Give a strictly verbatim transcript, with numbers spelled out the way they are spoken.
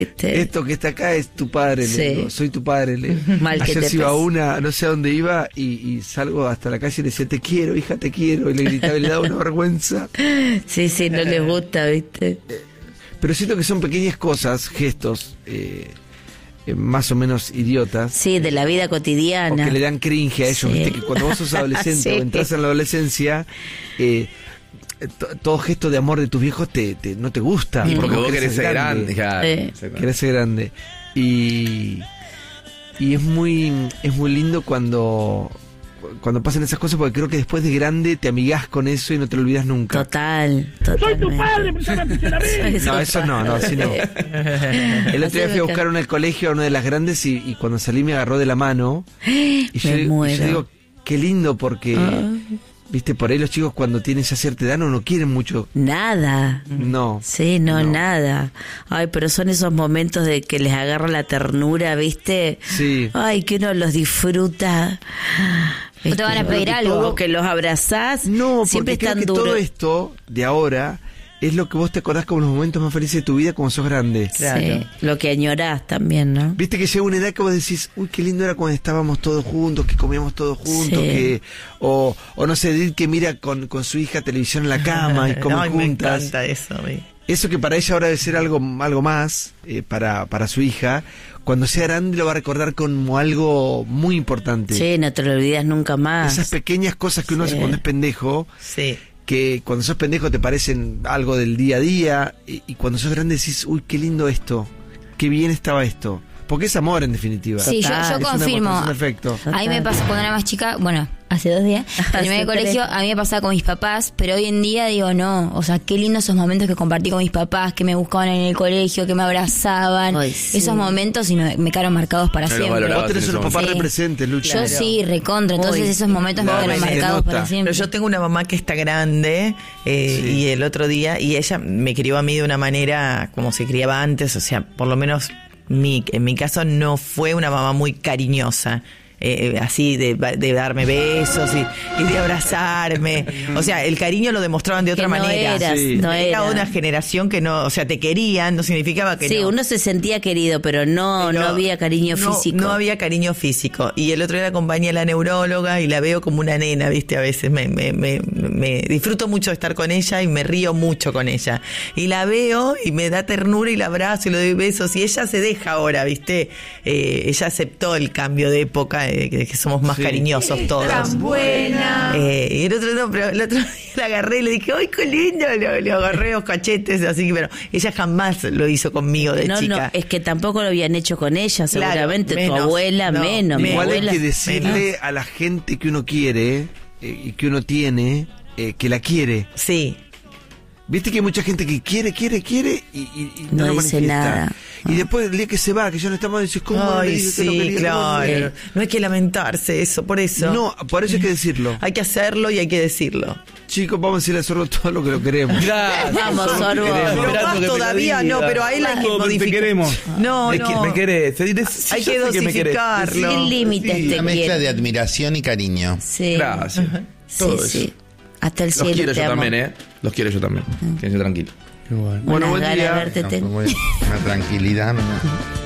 Este... Esto que está acá es tu padre, sí. le digo, soy tu padre. Le... Mal que Ayer te se iba a pese. una, no sé a dónde iba, y, y salgo hasta la calle y le decía, te quiero, hija, te quiero, y le gritaba y le daba una vergüenza. Sí, sí, no les gusta, ¿viste? Pero siento que son pequeñas cosas, gestos, eh, eh, más o menos idiotas. Sí, de la vida cotidiana. O que le dan cringe a ellos, Sí. viste, que cuando vos sos adolescente Sí. o entras en la adolescencia, eh, to- todo gesto de amor de tus viejos te, te no te gusta. Y porque vos querés ser grande. Claro, Sí. Querés ser grande. Y, y es muy es muy lindo cuando cuando pasan esas cosas, porque creo que después de grande te amigás con eso y no te lo olvidas nunca. Total, totalmente. Soy tu padre, me sacaste de la vez. No, eso no, no, así no. El otro día fui a buscar una al colegio, a una de las grandes, y, y cuando salí me agarró de la mano. Y yo, Me digo- y muero. yo digo, qué lindo, porque, Ah. viste, por ahí los chicos cuando tienen ya cierta edad no, no quieren mucho. Nada. No. Sí, no, No. nada. Ay, pero son esos momentos de que les agarra la ternura, ¿viste? Sí. Ay, que uno los disfruta. ¿O te van a pedir Creo que algo? todo- O que los abrazás. No, siempre porque creo están que duros. todo esto de ahora es lo que vos te acordás como los momentos más felices de tu vida cuando sos grande. Claro. Sí, lo que añorás también, ¿no? Viste que llega una edad que vos decís, uy, qué lindo era cuando estábamos todos juntos, que comíamos todos juntos, Sí. que o, o no sé, Edith que mira con, con su hija televisión en la cama y come Ay, me juntas. encanta eso a mí. Eso que para ella ahora debe ser algo, algo más, eh, para, para su hija, cuando sea grande lo va a recordar como algo muy importante. Sí, no te lo olvidas nunca más. Esas pequeñas cosas que uno Sí. hace cuando es pendejo, Sí. que cuando sos pendejo te parecen algo del día a día, y, y cuando sos grande decís, uy, qué lindo esto, qué bien estaba esto. Porque es amor, en definitiva. Sí, yo, Total. yo Es una confirmo. demostración de afecto. A mí me pasó cuando era más chica, bueno, hace dos días, terminé Hace el colegio, tres. a mí me pasaba con mis papás, pero hoy en día digo, no, o sea, qué lindos esos momentos que compartí con mis papás, que me buscaban en el colegio, que me abrazaban, Ay, sí. esos momentos y me, me quedaron marcados para No los siempre. valoraba. Vos tenés en ese unos papás momento. representes, Lucha. Yo sí, recontra, entonces Uy, esos momentos claro, me quedaron se marcados nota. para siempre. Pero yo tengo una mamá que está grande eh, Sí. y el otro día, y ella me crió a mí de una manera como se criaba antes, o sea, por lo menos mi, en mi caso no fue una mamá muy cariñosa. Eh, así de, de darme besos y, y de abrazarme, o sea, el cariño lo demostraban de otra Que no manera. eras, Sí. no Era era. una generación que no, o sea, te querían, no significaba que Sí, no. uno se sentía querido, pero no, Pero no había cariño no- físico. No había cariño físico. Y el otro día la acompañé a la neuróloga y la veo como una nena, ¿viste? A veces me, me, me, me disfruto mucho de estar con ella y me río mucho con ella. Y la veo y me da ternura y la abrazo y le doy besos. Y ella se deja ahora, ¿viste? Eh, ella aceptó el cambio de época, eh, que, que somos más Sí. cariñosos todos. buena. Eh, y el otro, no, pero el otro día la agarré y le dije, ¡ay, qué lindo! Le, le agarré los cachetes, así que, pero ella jamás lo hizo conmigo de no, chica. no, es que tampoco lo habían hecho con ella, Claro, seguramente. menos, tu abuela, no, menos. Mi Igual hay abuela, que decirle menos. a la gente que uno quiere eh, y que uno tiene, eh, que la quiere. Sí. Viste que hay mucha gente que quiere, quiere, quiere y, y- y No no, lo dice manifiesta. nada. Y después el día que se va, que ya no está más, dices, ¿cómo no le Ay, dije que lo sí, quería? ¿Cómo no le claro. dije? No hay que lamentarse eso, por eso. No, por eso hay que decirlo. Hay que hacerlo y hay que decirlo. Chicos, vamos a decirle a Sorbo todo lo que lo queremos. Gracias. Vamos, Nosotros Sorbo. te queremos. Pero Esperando más que me lo todavía diga. no, pero a él hay que Todo, modificar. Te queremos. No, Me, no. qui- me querés. Te diré- sí, Hay yo que sé me querés. dosificarlo. Sin límites Sí. te Una mezcla quiere. de admiración y cariño. Sí. Gracias. Sí, Todo eso. sí. Hasta el Los cielo quiero te yo amo. también, ¿eh? Los quiero yo también. Quédense tranquilos. Bueno, Unas buen ganas día. de verte, No, te- fue muy- una tranquilidad. ¿no?